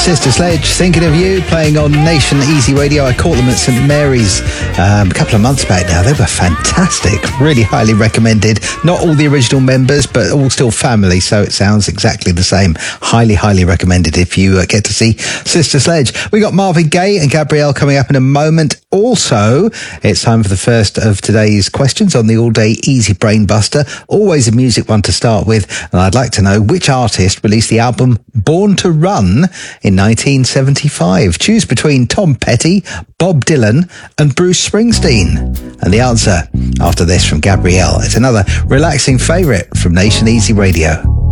Sister Sledge, Thinking of You, playing on Nation Easy Radio. I caught them at St Mary's a couple of months back now. They were fantastic. Really highly recommended. Not all the original members, but all still family, so it sounds exactly the same. Highly, highly recommended if you get to see Sister Sledge. We got Marvin Gaye and Gabrielle coming up in a moment. Also, it's time for the first of today's questions on the all-day Easy Brain Buster. Always a music one to start with, and I'd like to know which artist released the album Born to Run in 1975. Choose between Tom Petty, Bob Dylan and Bruce Springsteen. And the answer after this from Gabrielle. It's another relaxing favourite from Nation Easy Radio.